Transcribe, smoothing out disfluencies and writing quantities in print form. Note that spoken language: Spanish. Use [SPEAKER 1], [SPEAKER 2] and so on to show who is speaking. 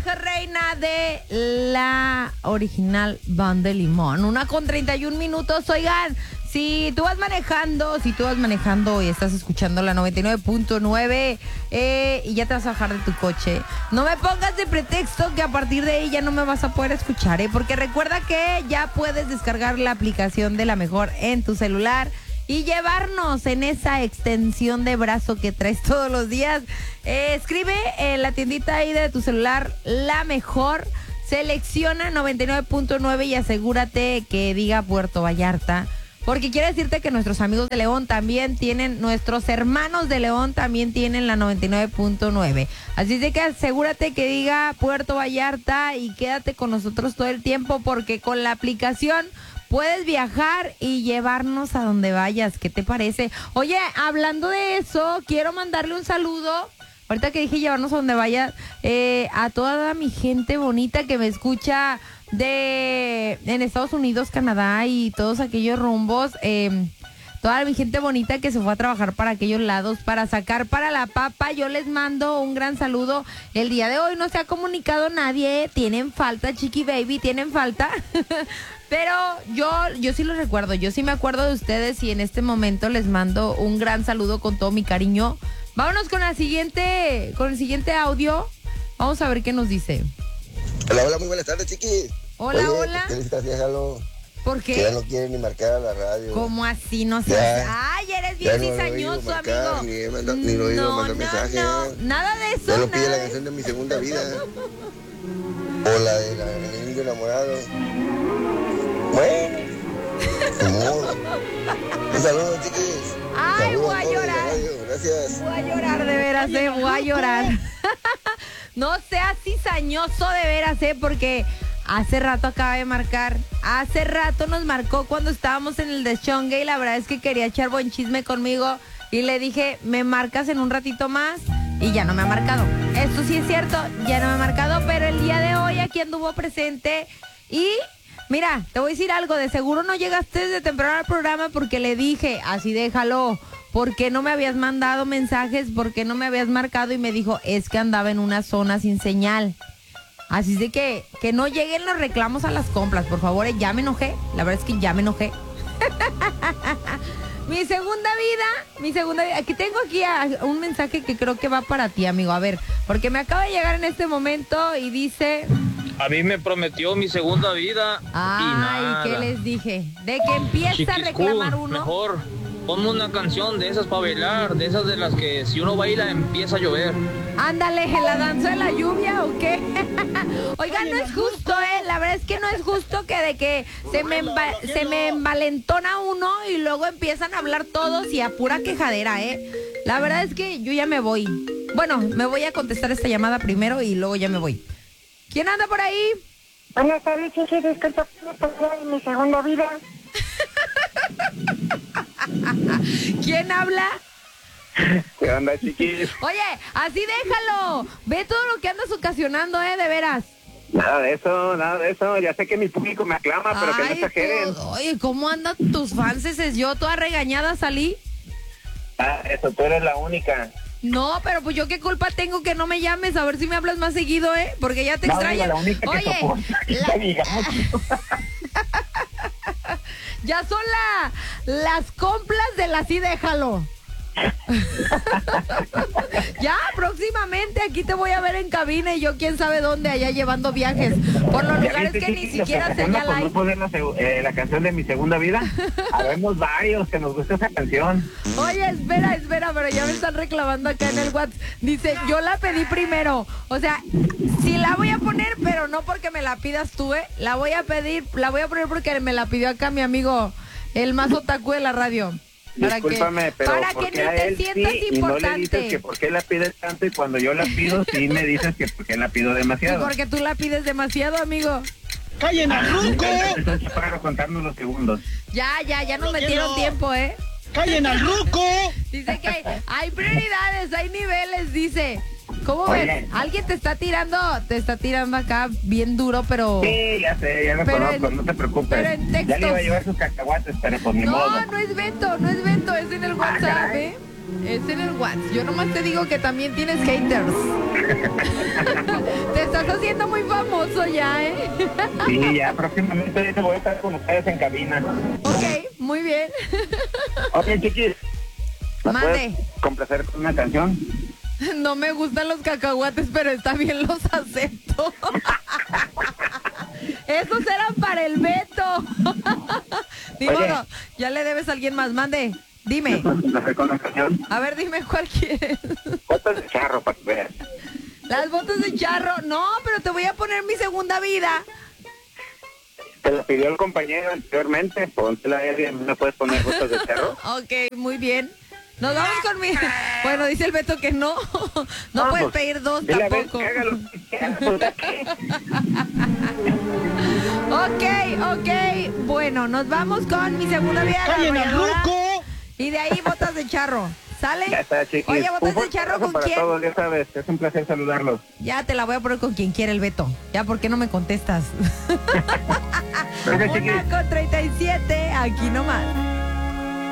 [SPEAKER 1] Abeja Reina de la original Banda de Limón. 1:31. Oigan, si tú vas manejando y estás escuchando la 99.9 y ya te vas a bajar de tu coche, no me pongas de pretexto que a partir de ahí ya no me vas a poder escuchar, porque recuerda que ya puedes descargar la aplicación de La Mejor en tu celular y llevarnos en esa extensión de brazo que traes todos los días. Escribe en la tiendita ahí de tu celular La Mejor, selecciona 99.9 y asegúrate que diga Puerto Vallarta, porque quiero decirte que nuestros amigos de León también tienen, nuestros hermanos de León también tienen la 99.9. Así de que asegúrate que diga Puerto Vallarta y quédate con nosotros todo el tiempo, porque con la aplicación puedes viajar y llevarnos a donde vayas. ¿Qué te parece? Oye, hablando de eso, quiero mandarle un saludo, ahorita que dije llevarnos a donde vayas, a toda mi gente bonita que me escucha en Estados Unidos, Canadá y todos aquellos rumbos. Toda mi gente bonita que se fue a trabajar para aquellos lados, para sacar para la papa, yo les mando un gran saludo. El día de hoy no se ha comunicado nadie, tienen falta, Chiqui Baby, tienen falta. Pero yo sí los recuerdo, yo sí me acuerdo de ustedes y en este momento les mando un gran saludo con todo mi cariño. Vámonos con el siguiente audio. Vamos a ver qué nos dice.
[SPEAKER 2] Hola, muy buenas tardes, Chiqui.
[SPEAKER 1] Hola,
[SPEAKER 2] Oye,
[SPEAKER 1] hola.
[SPEAKER 2] ¿Por qué necesitas déjalo?
[SPEAKER 1] ¿Por qué?
[SPEAKER 2] Que ya no quieren ni marcar a la radio.
[SPEAKER 1] ¿Cómo así? No sé. Ay, eres bien cizañoso, amigo.
[SPEAKER 2] Ni lo he oído mandar mensaje.
[SPEAKER 1] No, nada de eso.
[SPEAKER 2] Ya lo pide la canción de Mi Segunda Vida. O la de la Indio Enamorado. Bueno. Amor. Un saludo, chiquis.
[SPEAKER 1] Ay,
[SPEAKER 2] Saludos
[SPEAKER 1] voy a llorar.
[SPEAKER 2] Gracias.
[SPEAKER 1] Voy a llorar, de veras, voy a llorar. No seas cizañoso, de veras, porque hace rato acaba de marcar. Hace rato nos marcó cuando estábamos en el deschongue y la verdad es que quería echar buen chisme conmigo y le dije, me marcas en un ratito más y ya no me ha marcado. Esto sí es cierto, ya no me ha marcado, pero el día de hoy aquí anduvo presente y mira, te voy a decir algo, de seguro no llegaste desde temprano al programa porque le dije, así déjalo, ¿por qué no me habías mandado mensajes? ¿Por qué no me habías marcado? Y me dijo, es que andaba en una zona sin señal. Así de que no lleguen los reclamos a las compras, por favor, ya me enojé, la verdad es que ya me enojé. Mi segunda vida, aquí tengo un mensaje que creo que va para ti, amigo, a ver, porque me acaba de llegar en este momento y dice...
[SPEAKER 3] A mí me prometió mi segunda vida.
[SPEAKER 1] Ay,
[SPEAKER 3] y nada.
[SPEAKER 1] ¿qué les dije? De que empieza a reclamar uno.
[SPEAKER 3] Mejor ponme una canción de esas para bailar, de esas de las que si uno baila empieza a llover.
[SPEAKER 1] Ándale, ¿la danza de la lluvia o qué? Oigan, no es justo, la verdad es que no es justo que de que se me envalentona uno y luego empiezan a hablar todos y a pura quejadera, La verdad es que yo ya me voy. Bueno, me voy a contestar esta llamada primero y luego ya me voy. ¿Quién anda por ahí?
[SPEAKER 4] Buenas tardes, Chiqui, disculpa, en mi segunda vida.
[SPEAKER 1] ¿Quién habla?
[SPEAKER 5] ¿Qué onda, chiquis?
[SPEAKER 1] Oye, así déjalo. Ve todo lo que andas ocasionando, de veras.
[SPEAKER 5] Nada de eso. Ya sé que mi público me aclama, pero que no exageren.
[SPEAKER 1] Oye, ¿cómo andan tus fans? Yo toda regañada salí.
[SPEAKER 5] Eso, tú eres la única.
[SPEAKER 1] No, pero pues yo qué culpa tengo que no me llames, a ver si me hablas más seguido, porque ya te extraño.
[SPEAKER 5] La única que oye,
[SPEAKER 1] ya son las compras de la sí déjalo. Ya próximamente aquí te voy a ver en cabina y yo quién sabe dónde, allá llevando viajes por los lugares que ni siquiera señal hay.
[SPEAKER 5] La canción de Mi Segunda Vida. Habemos varios que nos gusta esa canción.
[SPEAKER 1] Oye, espera, pero ya me están reclamando acá en el WhatsApp. Dice, yo la pedí primero. O sea, sí la voy a poner, pero no porque me la pidas tú, la voy a poner porque me la pidió acá mi amigo, el más otaku de la radio.
[SPEAKER 5] Discúlpame, pero
[SPEAKER 1] para que no te sientas importante.
[SPEAKER 5] Y no le dices que por qué la pides tanto y cuando yo la pido sí me dices que por qué la pido demasiado.
[SPEAKER 1] Sí, porque tú la pides demasiado, amigo.
[SPEAKER 6] ¡Callen al ruco!
[SPEAKER 5] Para contarnos los segundos.
[SPEAKER 1] Ya nos metieron tiempo,
[SPEAKER 6] ¡Callen al ruco!
[SPEAKER 1] Dice que hay prioridades, hay niveles, dice. ¿Cómo ves? Alguien te está tirando acá bien duro, pero...
[SPEAKER 5] Sí, ya sé, ya me conozco, no te preocupes.
[SPEAKER 1] Pero en textos.
[SPEAKER 5] Ya le iba a llevar sus cacahuates, pero por mi modo.
[SPEAKER 1] No es Beto, es en el WhatsApp, Es en el WhatsApp. Yo nomás te digo que también tienes haters. Te estás haciendo muy famoso ya, ¿eh?
[SPEAKER 5] Sí, ya próximamente voy a estar con ustedes en cabina.
[SPEAKER 1] Ok, muy bien.
[SPEAKER 5] Oye, chiquis, ¿me
[SPEAKER 1] Mande.
[SPEAKER 5] puedes complacer con una canción?
[SPEAKER 1] No me gustan los cacahuates, pero está bien, los acepto. Esos eran para el Beto. Ni
[SPEAKER 5] Oye.
[SPEAKER 1] modo, ya le debes a alguien más. Mande, dime.
[SPEAKER 5] ¿Me puedes con una canción?
[SPEAKER 1] A ver, dime cuál quieres.
[SPEAKER 5] Botas de charro para que veas.
[SPEAKER 1] Las botas de charro. No, pero te voy a poner mi segunda vida.
[SPEAKER 5] Te la pidió el compañero anteriormente. Póntela a él, ¿me puedes poner botas de charro?
[SPEAKER 1] Ok, muy bien. Nos vamos con mi... Bueno, dice el Beto que no. No puedes
[SPEAKER 5] pues,
[SPEAKER 1] pedir dos
[SPEAKER 5] dile a ver,
[SPEAKER 1] tampoco.
[SPEAKER 5] que haga lo que quiera, pues, ¿a qué?
[SPEAKER 1] Ok. Bueno, nos vamos con mi segunda vida. la
[SPEAKER 6] ¡Callen al
[SPEAKER 1] arrolladora,
[SPEAKER 6] ruco!
[SPEAKER 1] Y de ahí botas de charro. ¿Sale?
[SPEAKER 5] Ya está, chiquis.
[SPEAKER 1] Oye,
[SPEAKER 5] Un
[SPEAKER 1] botas de
[SPEAKER 5] fuerte
[SPEAKER 1] charro
[SPEAKER 5] abrazo
[SPEAKER 1] con
[SPEAKER 5] para
[SPEAKER 1] quién.
[SPEAKER 5] todos, ya sabes, es un placer saludarlos.
[SPEAKER 1] Ya te la voy a poner con quien quiera el Beto. Ya, ¿por qué no me contestas?
[SPEAKER 5] Gracias, chiquis.
[SPEAKER 1] 1:37, aquí nomás.